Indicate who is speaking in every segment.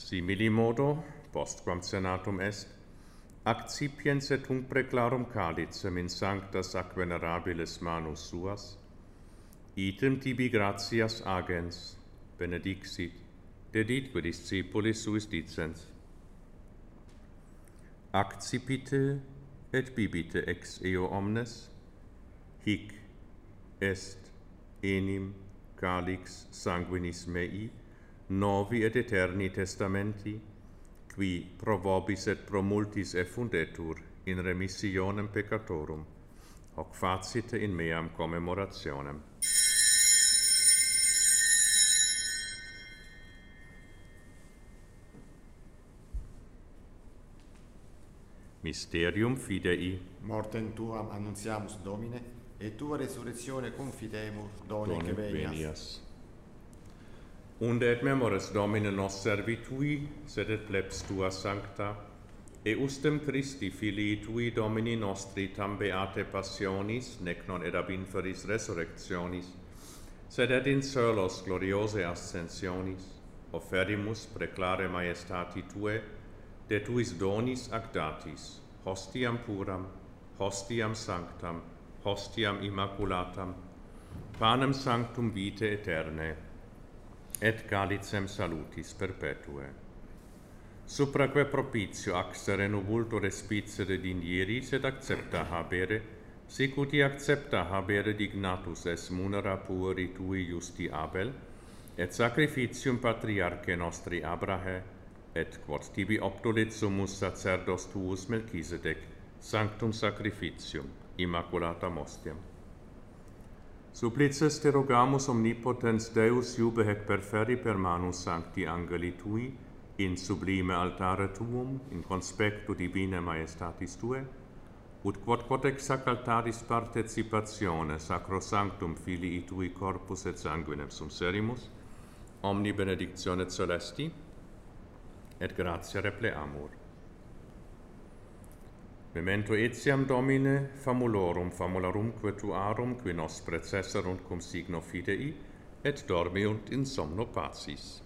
Speaker 1: Similimodo, postquam senatum est, accipiens et tunc preclarum calicem in sanctas ac venerabilis manus suas, item tibi gratias agens, benedixit, deditque discipulis suis dicens. Accipite et bibite ex eo omnes, hic est enim calix sanguinis mei, novi et eterni testamenti, qui pro vobis et pro multis effundetur in remissionem peccatorum, hoc facite in meam commemorationem. Mysterium fidei.
Speaker 2: Mortem tuam annuntiamus, Domine, et tua resurrectione confidemur, donec venias.
Speaker 1: Unde et memoris Domine nos servitui, sed et plebs tua sancta, e ustem Christi filii tui Domini nostri tam beate passionis, nec non ed ab inferis resurrectionis, sed et in solos gloriose ascensionis, offerimus preclare maestati tue, de tuis donis ac datis, hostiam puram, hostiam sanctam, hostiam immaculatam, panem sanctum vitae aeterne, et calicem salutis perpetue. Supraque propitio accere nubulto respicere dinieris et accepta habere, sic uti accepta habere dignatus es munera pueri tui justi Abel, et sacrificium patriarche nostri Abrahe, et quod tibi obtulit summus sacerdos tuus Melchisedec, sanctum sacrificium, immaculatam ostiam. Supplices te rogamus omnipotens Deus iube hec perferi per manus sancti angeli tui, in sublime altare tuum, in conspectu divine maestatis tue, ut quod codex sac altaris participatione sacrosanctum filii tui corpus et sanguinem sum serimus, omni benedictione celesti, et gratia repleamur. Memento etiam, Domine, famularumque tuarum, qui nos precesserunt cum signo fidei, et dormiunt in somno pacis.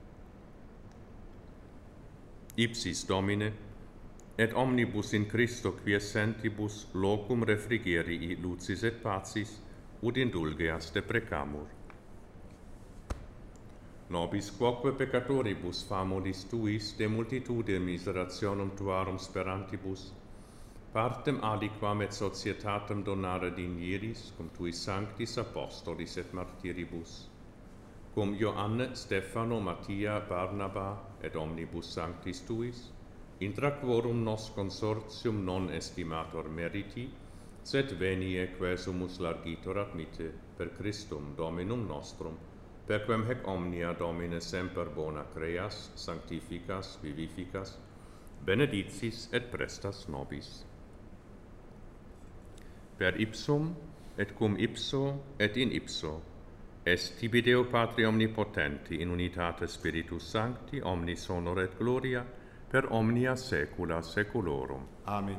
Speaker 1: Ipsis, Domine, et omnibus in Christo quiescentibus locum refrigerii lucis et pacis, ud indulgeas deprecamur. Nobis quoque peccatoribus famulis tuis de multitude miserationum tuarum sperantibus, partem aliquam et societatem donare dinieris, cum tuis sanctis apostolis et martiribus, cum Ioanne, Stefano, Mattia, Barnaba, et omnibus sanctis tuis, intra quorum nos consortium non estimator meriti, sed venie quesumus largitor admite per Christum Dominum nostrum, per quem hec omnia, Domine, semper bona creas, sanctificas, vivificas, benedicis et prestas nobis. Per ipsum, et cum ipso, et in ipso, est tibi Deo Patri omnipotenti in unitate Spiritus Sancti, omnis honor et gloria, per omnia saecula saeculorum.
Speaker 2: Amen.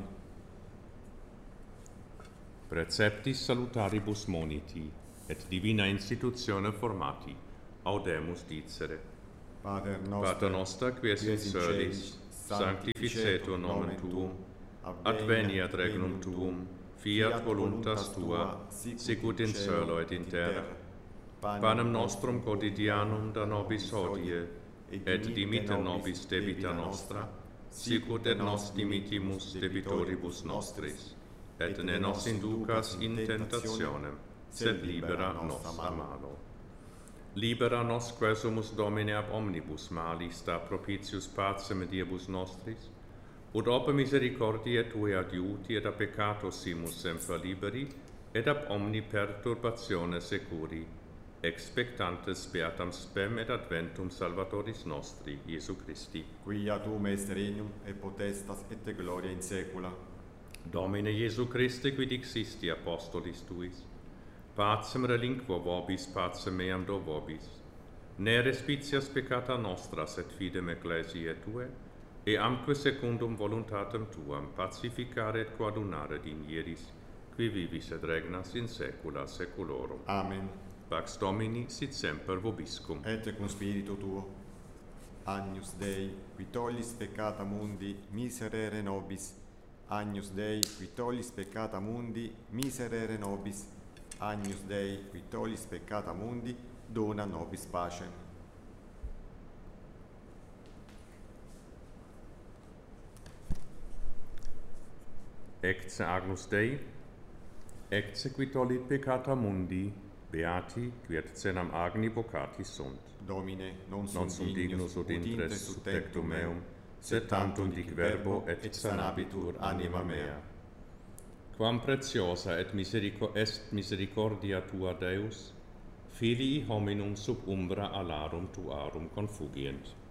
Speaker 1: Preceptis salutaribus moniti, et divina institutione formati, audemus dicere. Pater noster, qui es in celis, sanctificetur nomen tuum, adveniat regnum tuum, fiat voluntas tua, sicut in cielo et in terra. Panem nostrum quotidianum da nobis hodie, et dimitte nobis debita nostra, sicut et nos dimittimus debitoribus nostris, et ne nos inducas in tentationem, sed libera nos a malo. Libera nos quesumus, Domine, ab omnibus malis, da propitius pacem diebus nostris, ut ob misericordiae Tue adiuti et a peccato simus semper liberi, et ab omni perturbatione securi, expectantes beatam spem et adventum Salvatoris nostri, Iesu Christi.
Speaker 2: Quia tuum est regnum, et potestas, et gloria in saecula.
Speaker 1: Domine Iesu Christe, qui dixisti apostolis Tuis, pacem relinquo vobis, pacem meam do vobis. Ne respicias peccata nostra, sed fidem ecclesiae Tue, e amque secundum voluntatem Tuam pacificare et coadunare dinieris, qui vivis et regnas in saecula saeculorum.
Speaker 2: Amen.
Speaker 1: Pax Domini sit semper vobiscum.
Speaker 2: Et cum spiritu tuo. Agnus Dei, qui tollis peccata mundi, miserere nobis. Agnus Dei, qui tollis peccata mundi, miserere nobis. Agnus Dei, qui tollis peccata mundi, dona nobis pacem.
Speaker 1: Ecce Agnus Dei, ecce qui tollit peccata mundi, beati qui et cenam agni vocati sunt.
Speaker 2: Domine, non
Speaker 1: Non sum dignus ut intres sub tectum meum, sed tantum dic verbo et sanabitur anima mea. Quam preciosa et est misericordia tua, Deus, filii hominum sub umbra alarum tuarum confugient.